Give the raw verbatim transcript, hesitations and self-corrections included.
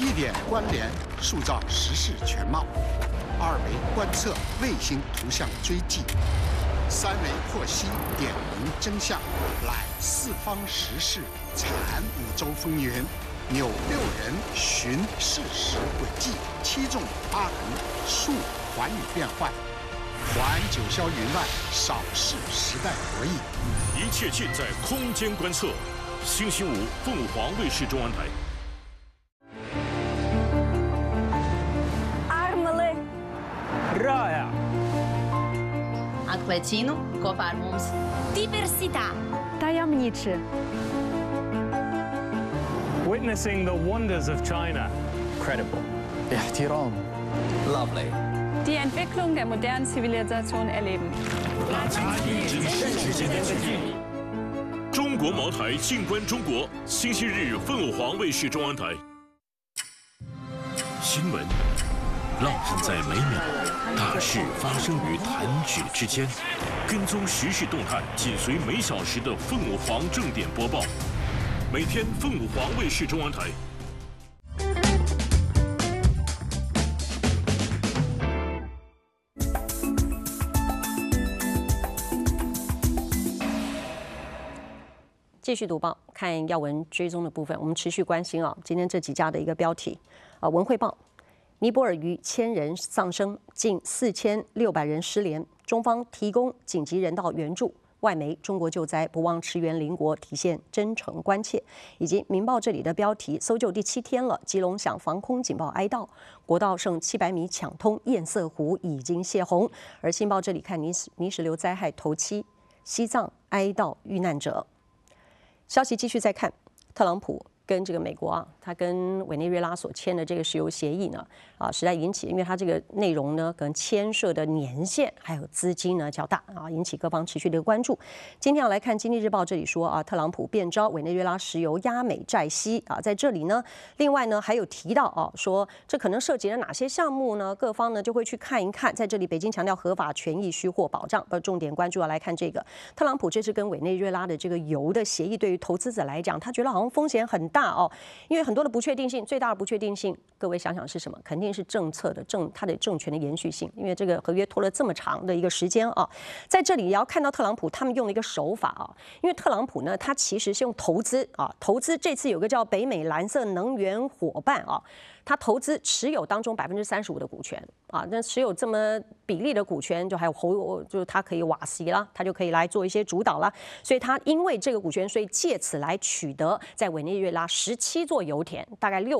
一点关联，塑造时事全貌；二维观测卫星图像追迹；三维获悉点明真相，览四方时事，产五洲风云。 纽六人寻事实轨迹，七纵八横述寰宇变幻，环九霄云外，扫视时代博弈。 一切尽在空间观测。星期五，凤凰卫视中文台。 Armele. Rāja. Atklācīnu kopā ar mums. Diversitā. Tajemniczy. Witnessing the wonders of China. Credible. احترام. Lovely. Die Entwicklung der modernen Zivilisation erleben. 中国茅台静观中国，星期日凤凰卫视中文台。新闻，浪漫在每秒，大事发生于弹指之间。跟踪时事动态，紧随每小时的凤凰正点播报。每天凤凰卫视中文台。 继续读报，看要闻追踪的部分，我们持续关心啊，今天这几家的一个标题啊，《文汇报》：尼泊尔逾千人丧生，近四千六百人失联，中方提供紧急人道援助。外媒：中国救灾不忘驰援邻国，体现真诚关切。以及《明报》这里的标题：搜救第七天了，基隆响防空警报哀悼，国道剩七百米抢通，堰塞湖已经泄洪。而《新报》这里看泥石泥石流灾害头七，西藏哀悼遇难者。 消息继续再看，特朗普跟这个美国啊，他跟委内瑞拉所签的这个石油协议呢，啊，实在引起，因为它这个内容呢，可能牵涉的年限还有资金呢较大啊，引起各方持续的一个关注。今天要来看《经济日报》这里说啊，特朗普变招委内瑞拉石油压美债息啊，在这里呢，另外呢还有提到啊，说这可能涉及了哪些项目呢？各方呢就会去看一看。在这里，北京强调合法权益需获保障，而重点关注要来看这个，特朗普这次跟委内瑞拉的这个油的协议，对于投资者来讲，他觉得好像风险很大哦，因为很多的不确定性，最大的不确定性，各位想想是什么？肯定是政策的政，它的政权的延续性，因为这个合约拖了这么长的一个时间啊，在这里也要看到特朗普他们用了一个手法啊，因为特朗普呢，他其实是用投资啊，投资这次有个叫北美蓝色能源伙伴啊。 他投资持有当中百分之三十五的股权啊，那持有这么比例的股权，就还有侯，就是他可以瓦席啦，他就可以来做一些主导啦。所以他因为这个股权，所以借此来取得在委内瑞拉十七座油田，大概六。